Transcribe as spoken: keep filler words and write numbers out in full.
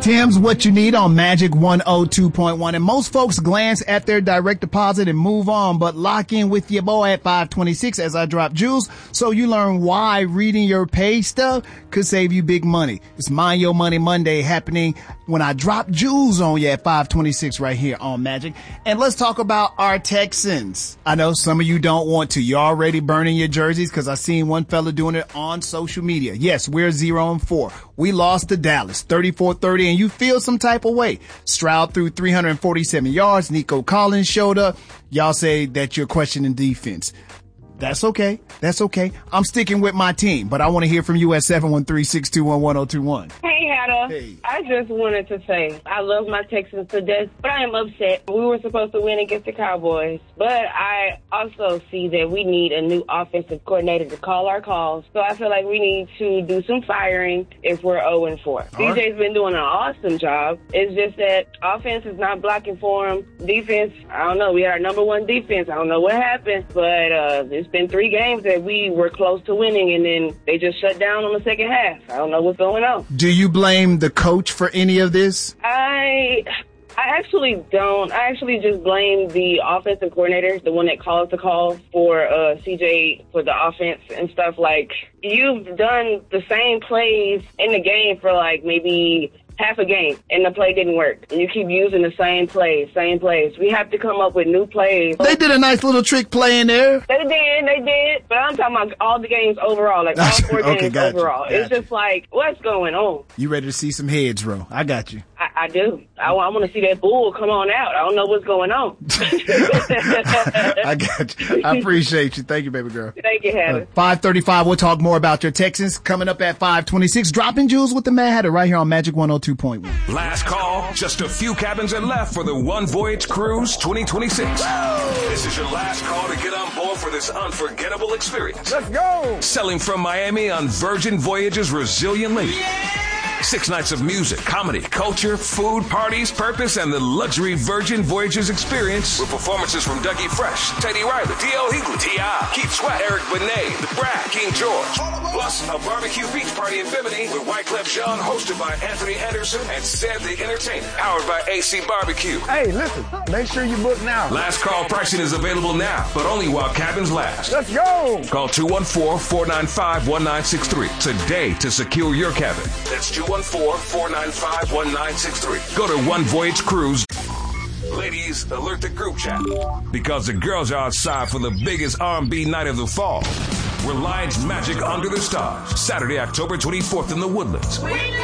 Tim's what you need on Magic one oh two point one. And most folks glance at their direct deposit and move on, but lock in with your boy at five twenty-six as I drop jewels so you learn why reading your pay stub could save you big money. It's Mind Your Money Monday happening when I drop jewels on you at five twenty-six right here on Magic. And let's talk about our Texans. I know some of you don't want to. You're already burning your jerseys because I seen one fella doing it on social media. Yes, we're zero and four. We lost to Dallas thirty-four thirty, and you feel some type of way. Stroud threw three hundred forty-seven yards. Nico Collins showed up. Y'all say that you're questioning defense. That's okay. That's okay. I'm sticking with my team, but I want to hear from you at seven one three, six two one, one oh two one. Hey, Hannah. Hey. I just wanted to say I love my Texans to death, but I am upset. We were supposed to win against the Cowboys, but I also see that we need a new offensive coordinator to call our calls. So I feel like we need to do some firing if we're oh and four. All D J's right. been doing an awesome job. It's just that offense is not blocking for him. Defense, I don't know. We had our number one defense. I don't know what happened, but uh, it's been three games that we were close to winning, and then they just shut down on the second half. I don't know what's going on. Do you blame the coach for any of this? I I actually don't. I actually just blame the offensive coordinator, the one that calls the call for uh, C J for the offense and stuff. Like, you've done the same plays in the game for like maybe half a game, and the play didn't work. And you keep using the same plays, same plays. We have to come up with new plays. They did a nice little trick play in there. They did, they did. But I'm talking about all the games overall, like all four Okay, games gotcha, overall. gotcha. It's just like, what's going on? You ready to see some heads roll? I got you. I, I do. I, I want to see that bull come on out. I don't know what's going on. I got you. I appreciate you. Thank you, baby girl. Thank you, Hannah. Uh, five thirty-five, we'll talk more about your Texans coming up at five twenty-six. Dropping jewels with the Mad Hatter right here on Magic one oh two point one. Last call. Just a few cabins are left for the One Voyage Cruise twenty twenty-six. This is your last call to get on board for this unforgettable experience. Let's go! Sailing from Miami on Virgin Voyages Resilient Lady. Six nights of music, comedy, culture, food, parties, purpose, and the luxury Virgin Voyages experience with performances from Dougie Fresh, Teddy Riley, D L Hughley, T I, Keith Sweat, Eric Benet, The Brat, King George. Plus, a barbecue beach party in Bimini with Wyclef Jean, hosted by Anthony Anderson and Ced the Entertainer, powered by A C Barbecue. Hey, listen, make sure you book now. Last call pricing is available now, but only while cabins last. Let's go! Call two one four, four nine five, one nine six three today to secure your cabin. That's two one four, four nine five, one nine six three. Go to One Voyage Cruise. Ladies, alert the group chat because the girls are outside for the biggest R and B night of the fall. Reliance Magic Under the Stars, Saturday, October twenty-fourth in the Woodlands.